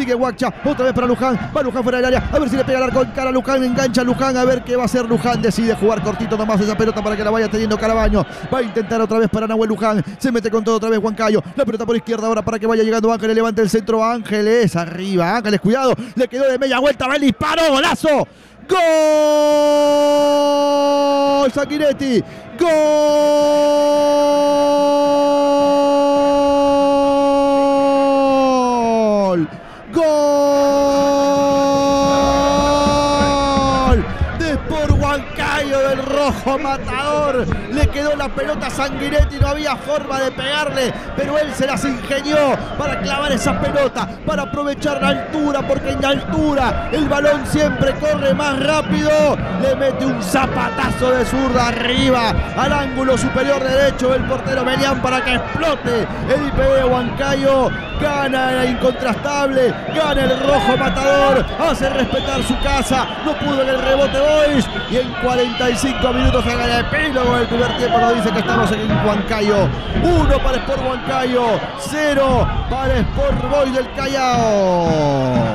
sigue Guacha, otra vez para Luján, va Luján fuera del área, a ver si le pega el arco en cara a Luján, engancha a Luján, a ver qué va a hacer Luján, decide jugar cortito nomás esa pelota para que la vaya teniendo Carabaño, va a intentar otra vez para Nahuel Luján, se mete con todo otra vez Huancayo, la pelota por izquierda ahora para que vaya llegando Ángeles, levanta el centro, Ángeles, arriba, Ángeles, cuidado, le quedó de media vuelta, va el disparo, golazo, ¡gol! Sanguinetti, ¡gol! ¡Gol! De Sport Huancayo del Rojo Matador. Le quedó la pelota a Sanguinetti, no había forma de pegarle, pero él se las ingenió para clavar esa pelota, para aprovechar la altura, porque en la altura el balón siempre corre más rápido. Le mete un zapatazo de zurda arriba al ángulo superior derecho del portero Melián para que explote el IPD de Huancayo. Gana el incontrastable, gana el Rojo Matador, hace respetar su casa, no pudo en el rebote Boys y en 45 minutos se gana el epílogo del primer tiempo. Nos dice que estamos en Huancayo. 1 para Sport Huancayo, 0 para Sport Boys del Callao.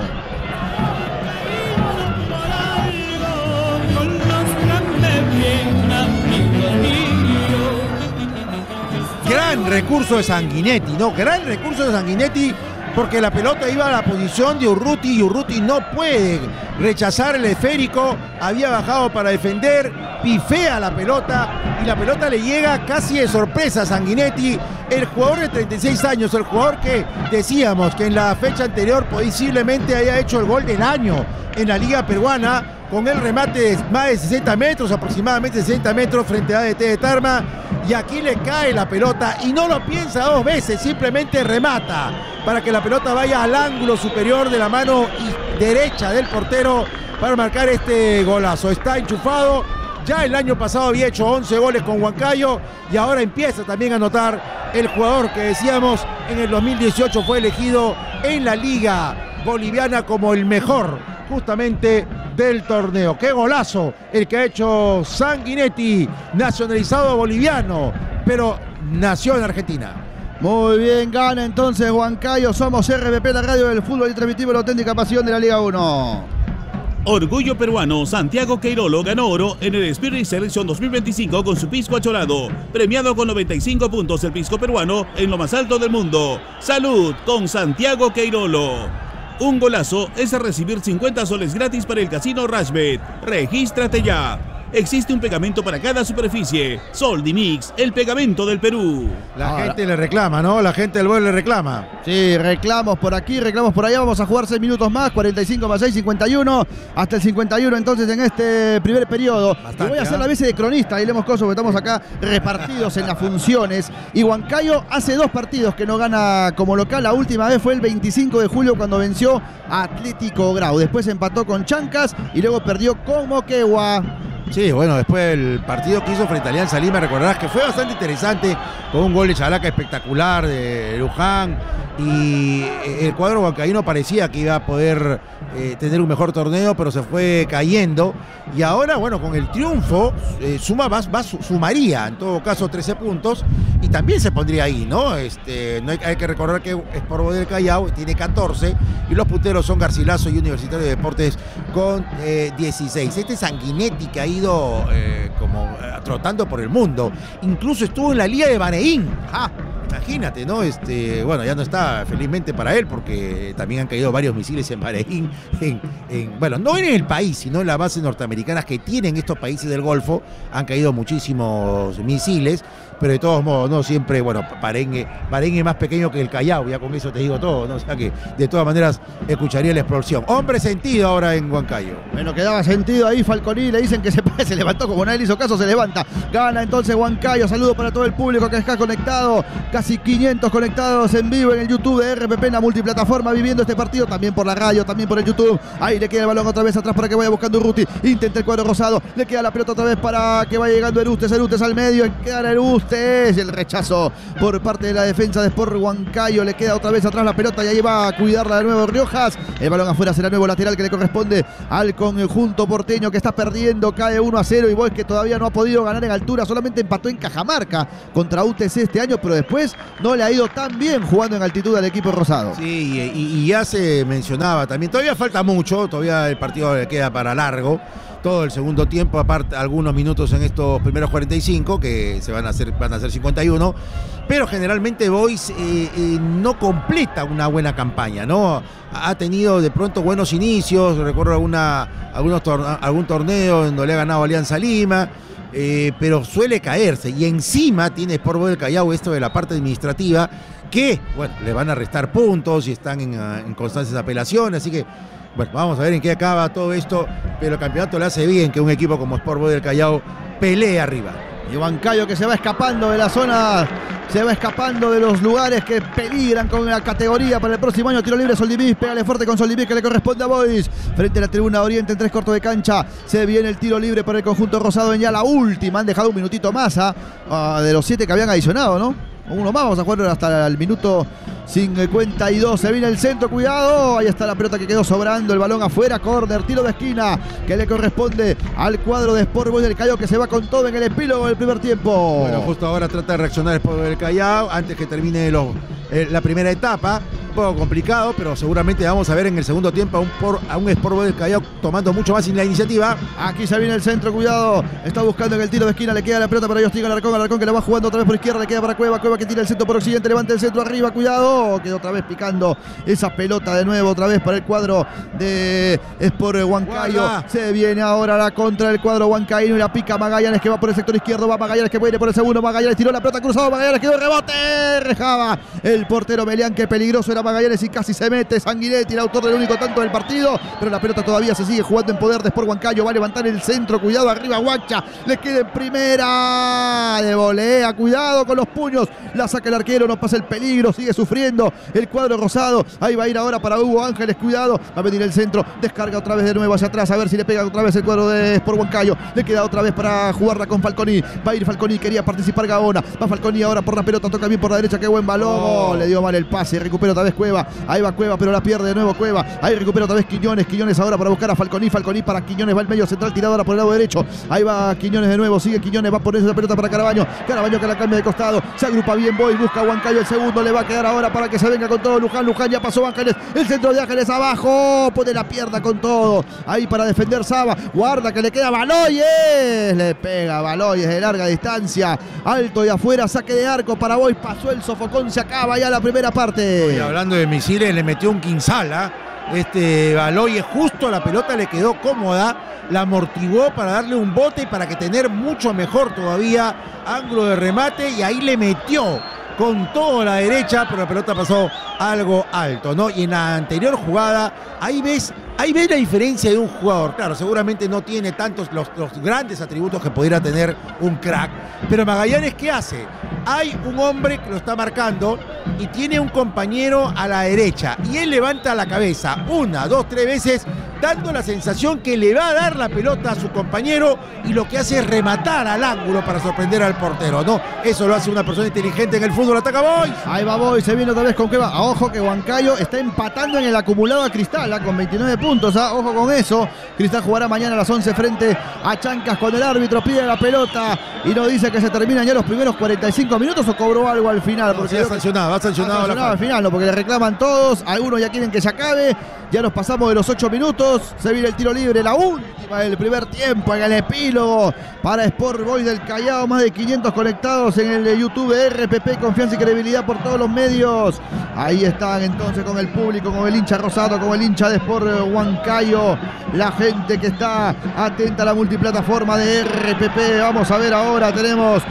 Gran recurso de Sanguinetti, ¿no? Gran recurso de Sanguinetti, porque la pelota iba a la posición de Urruti y Urruti no puede rechazar el esférico. Había bajado para defender, pifea la pelota y la pelota le llega casi de sorpresa a Sanguinetti, el jugador de 36 años, el jugador que decíamos que en la fecha anterior posiblemente haya hecho el gol del año en la Liga Peruana, con el remate de más de 60 metros, aproximadamente 60 metros frente a ADT de Tarma. Y aquí le cae la pelota y no lo piensa dos veces, simplemente remata para que la pelota vaya al ángulo superior de la mano derecha del portero para marcar este golazo. Está enchufado, ya el año pasado había hecho 11 goles con Huancayo y ahora empieza también a anotar el jugador que decíamos en el 2018 fue elegido en la Liga Boliviana como el mejor justamente del torneo. ¡Qué golazo el que ha hecho Sanguinetti, nacionalizado boliviano, pero nació en Argentina! Muy bien, gana entonces Huancayo. Somos RPP, la radio del fútbol y transmitimos la auténtica pasión de la Liga 1. Orgullo peruano, Santiago Queirolo ganó oro en el Spirit Selection 2025 con su pisco achorado, premiado con 95 puntos el pisco peruano en lo más alto del mundo. ¡Salud con Santiago Queirolo! Un golazo es recibir 50 soles gratis para el casino Rashbet. ¡Regístrate ya! Existe un pegamento para cada superficie. Soldimix, el pegamento del Perú. La gente le reclama, ¿no? La gente del vuelo le reclama. Sí, reclamos por aquí, reclamos por allá. Vamos a jugar 6 minutos más, 45 más 6, 51. Hasta el 51 entonces en este primer periodo. Bastante, voy a hacer la vez de cronista, y leemos cosas, porque estamos acá repartidos en las funciones. Y Huancayo hace 2 partidos que no gana como local. La última vez fue el 25 de julio cuando venció a Atlético Grau. Después empató con Chancas y luego perdió con Moquegua. Sí, bueno, después del partido que hizo frente a Alianza Lima, recordarás que fue bastante interesante, con un gol de Chalaca espectacular de Luján, y el cuadro huancaíno parecía que iba a poder tener un mejor torneo, pero se fue cayendo, y ahora, bueno, con el triunfo sumaría, en todo caso, 13 puntos, y también se pondría ahí, ¿no? No hay que recordar que Sport Boys del Callao tiene 14, y los punteros son Garcilaso y Universitario de Deportes con 16. Este Sanguinetti que ha ido trotando por el mundo, incluso estuvo en la Liga de Bahrein. Imagínate, ¿no? Bueno, ya no está, felizmente para él, porque también han caído varios misiles en Bahrein, bueno, no en el país, sino en las bases norteamericanas que tienen estos países del Golfo, han caído muchísimos misiles, pero de todos modos, no siempre, bueno, Bahrein es más pequeño que el Callao, ya con eso te digo todo, ¿no? O sea que de todas maneras escucharía la explosión. Hombre sentido ahora en Huancayo. Bueno, quedaba sentido ahí Falconi, le dicen que se levantó, como nadie le hizo caso, se levanta. Gana entonces Huancayo, saludo para todo el público que está conectado, casi 500 conectados en vivo en el YouTube de RPP, en la multiplataforma, viviendo este partido, también por la radio, también por el YouTube. Ahí le queda el balón otra vez atrás para que vaya buscando Urruti, intenta el cuadro rosado, le queda la pelota otra vez para que vaya llegando Erustes al medio, queda Erustes, el rechazo por parte de la defensa de Sport Huancayo, le queda otra vez atrás la pelota y ahí va a cuidarla de nuevo Riojas, el balón afuera será nuevo lateral que le corresponde al conjunto porteño que está perdiendo, cae 1-0 y Boys que todavía no ha podido ganar en altura, solamente empató en Cajamarca contra UTC este año, pero después vez no le ha ido tan bien jugando en altitud al equipo rosado. Sí, y ya se mencionaba también, todavía falta mucho, todavía el partido le queda para largo, todo el segundo tiempo, aparte algunos minutos en estos primeros 45, que van a ser 51, pero generalmente Boys no completa una buena campaña, ¿no? Ha tenido de pronto buenos inicios, recuerdo algún torneo en donde le ha ganado Alianza Lima, pero suele caerse, y encima tiene Sport Boys del Callao esto de la parte administrativa, que, bueno, le van a restar puntos y están en constantes apelaciones, así que, bueno, vamos a ver en qué acaba todo esto, pero el campeonato le hace bien que un equipo como Sport Boys del Callao pelee arriba. Y Huancayo que se va escapando de la zona, se va escapando de los lugares que peligran con la categoría para el próximo año. Tiro libre, Soldivís, pégale fuerte con Soldivís que le corresponde a Boys. Frente a la tribuna Oriente en 3 cortos de cancha. Se viene el tiro libre para el conjunto rosado en ya la última. Han dejado un minutito más de los 7 que habían adicionado, ¿no? Uno más, vamos a jugar hasta el minuto 52. Se viene el centro, cuidado. Ahí está la pelota que quedó sobrando. El balón afuera, córner, tiro de esquina que le corresponde al cuadro de Sport Boys del Callao, que se va con todo en el epílogo del primer tiempo. Bueno, justo ahora trata de reaccionar Sport Boys del Callao antes que termine la primera etapa. Un poco complicado, pero seguramente vamos a ver en el segundo tiempo a un Sport Boys del Callao tomando mucho más la iniciativa. Aquí se viene el centro, cuidado. Está buscando en el tiro de esquina, le queda la pelota para Justin Alarcón que la va jugando otra vez por izquierda, le queda para Cueva que tira el centro por occidente, levanta el centro arriba, cuidado. Quedó otra vez picando esa pelota de nuevo, otra vez para el cuadro de Sport Huancayo. Guarda. Se viene ahora la contra del cuadro huancaíno y la pica Magallanes, que va por el sector izquierdo, va Magallanes que viene por el segundo, Magallanes tiró la pelota cruzado, Magallanes quedó rebote, rejaba el portero Melián, que peligroso era Magallanes y casi se mete Sanguinetti, el autor del único tanto del partido, pero la pelota todavía se sigue jugando en poder de Sport Huancayo. Va a levantar el centro, cuidado arriba Huacha, le queda en primera de volea, cuidado con los puños, la saca el arquero, no pasa el peligro, sigue sufriendo el cuadro rosado. Ahí va a ir ahora para Hugo Ángeles, cuidado, va a venir el centro, descarga otra vez de nuevo hacia atrás, a ver si le pega otra vez el cuadro de Sport Huancayo. Le queda otra vez para jugarla con Falconi, va a ir Falconi, quería participar Gaona, va Falconi ahora por la pelota, toca bien por la derecha, qué buen balón, le dio mal el pase, recupera otra vez Cueva, ahí va Cueva, pero la pierde de nuevo Cueva, ahí recupera otra vez Quiñones ahora para buscar a Falconi para Quiñones, va el medio central tirado ahora por el lado derecho, ahí va Quiñones de nuevo, sigue Quiñones, va por esa pelota para Carabaño que la cambia de costado, se agrupa bien Boy, busca a Huancayo el segundo, le va a quedar ahora para que se venga con todo Luján ya pasó Ángeles, el centro de Ángeles abajo, pone la pierna con todo, ahí para defender Saba, guarda que le queda Baloyes, le pega Baloyes de larga distancia, alto y afuera, saque de arco para Boy, pasó el sofocón, se acaba ya la primera parte. Y hablando de misiles, le metió un Quinzala, Baloyes, justo la pelota le quedó cómoda, la amortiguó para darle un bote y para que tener mucho mejor todavía ángulo de remate, y ahí le metió con toda la derecha, pero la pelota pasó algo alto, ¿no? Y en la anterior jugada, ahí ves la diferencia de un jugador. Claro, seguramente no tiene tantos los grandes atributos que pudiera tener un crack, pero Magallanes, ¿qué hace? Hay un hombre que lo está marcando y tiene un compañero a la derecha, y él levanta la cabeza 1, 2, 3 veces, dando la sensación que le va a dar la pelota a su compañero, y lo que hace es rematar al ángulo para sorprender al portero, ¿no? Eso lo hace una persona inteligente en el fútbol. Ataca Boys. Ahí va Boys, se viene otra vez con Cueva. Ojo que Huancayo está empatando en el acumulado a Cristal, con 29 puntos. Ojo con eso. Cristal jugará mañana a las 11 frente a Chancas, cuando el árbitro pide la pelota y nos dice que se terminan ya los primeros 45 minutos, o cobró algo al final. Porque ha sancionado al final, ¿no? Porque le reclaman todos, algunos ya quieren que se acabe. Ya nos pasamos de los 8 minutos. Se viene el tiro libre, la última del primer tiempo en el epílogo para Sport Boys del Callao. Más de 500 conectados en el YouTube de RPP, confianza y credibilidad por todos los medios. Ahí están entonces con el público, con el hincha rosado, con el hincha de Sport Huancayo, la gente que está atenta a la multiplataforma de RPP. Vamos a ver ahora, tenemos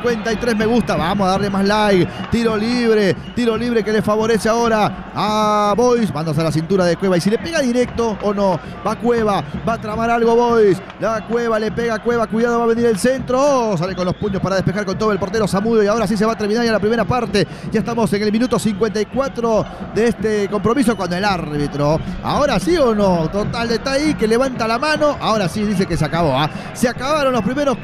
53 me gusta, vamos a darle más like. Tiro libre que le favorece ahora a Boys, mandándose a la cintura de Cueva, y si le pega directo o no, va Cueva, va a tramar algo Boys, la Cueva le pega a Cueva, cuidado, va a venir el centro, sale con los puños para despejar con todo el portero Zamudio, y ahora sí se va a terminar ya la primera parte. Ya estamos en el minuto 54 de este compromiso, cuando el árbitro, ahora sí o no, total está ahí, que levanta la mano, ahora sí dice que se acabó, se acabaron los primeros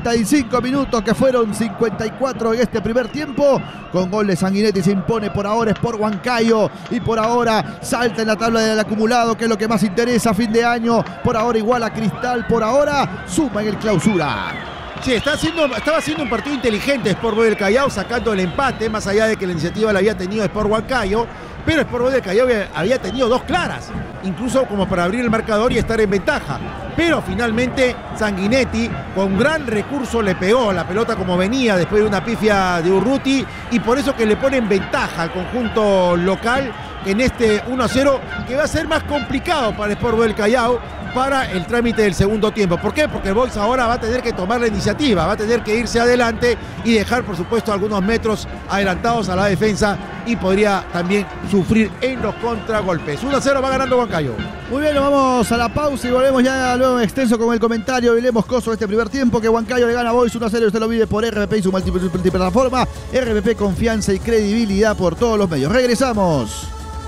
45 minutos, que fueron 54 en este primer tiempo. Con gol de Sanguinetti se impone por ahora Sport Huancayo, y por ahora salta en la tabla del acumulado, que es lo que más interesa a fin de año. Por ahora igual a Cristal, por ahora suma en el clausura. Sí, estaba haciendo un partido inteligente Sport Boys del Callao, sacando el empate, más allá de que la iniciativa la había tenido Sport Huancayo, pero Sport Boys del Callao había tenido 2 claras, incluso como para abrir el marcador y estar en ventaja. Pero finalmente Sanguinetti con gran recurso le pegó la pelota como venía después de una pifia de Urruti, y por eso que le pone en ventaja al conjunto local en este 1-0, que va a ser más complicado para Sport Boys del Callao para el trámite del segundo tiempo. ¿Por qué? Porque el Boys ahora va a tener que tomar la iniciativa, va a tener que irse adelante y dejar, por supuesto, algunos metros adelantados a la defensa, y podría también sufrir en los contragolpes. 1-0 va ganando Huancayo. Muy bien, nos vamos a la pausa y volvemos ya luego extenso con el comentario. Vilés Moscoso de este primer tiempo, que Huancayo le gana a Boys 1-0. Usted lo vive por RPP y su multiplataforma. RPP, confianza y credibilidad por todos los medios. Regresamos.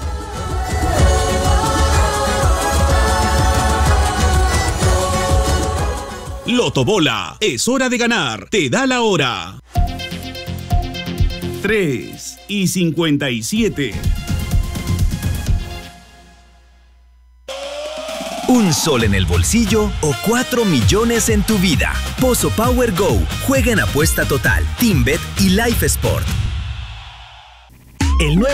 Lotobola, es hora de ganar, te da la hora. 3:57. ¿Un sol en el bolsillo o 4 millones en tu vida? Pozo Power Go. Juega en apuesta total, TeamBet y Life Sport. El nuevo